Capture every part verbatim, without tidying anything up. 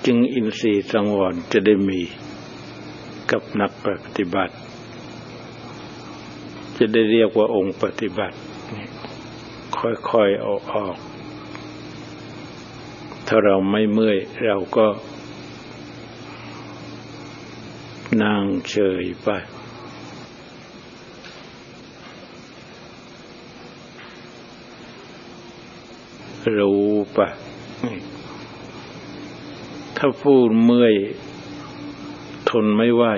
จึงอินทรีย์สังวรจะได้มีกับนักปฏิบัติจะได้เรียกว่าองค์ปฏิบัติค่อยๆเอาออกถ้าเราไม่เมื่อยเราก็นั่งเฉยไปรู้ปะถ้าพูดเมื่อยทนไม่ไหว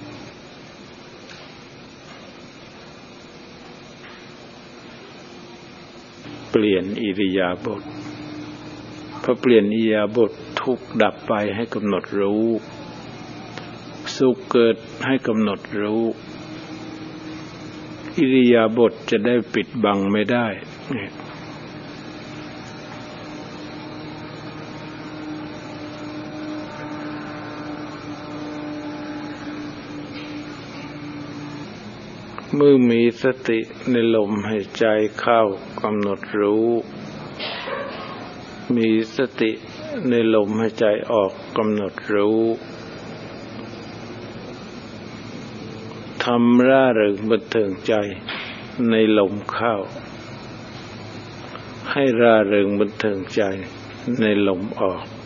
เปลี่ยนอิริยาบถพอเปลี่ยนอิริยาบถทุกข์ดับไปให้กำหนดรู้สุขเกิดให้กำหนดรู้อิริยาบถจะได้ปิดบังไม่ได้เมื่อมีสติในลมหายใจเข้ากำหนดรู้มีสติในลมหายใจออกกำหนดรู้ทำร่าเริงบันเทิงใจในลมเข้าให้ร่าเริงบันเทิงใจในลมออก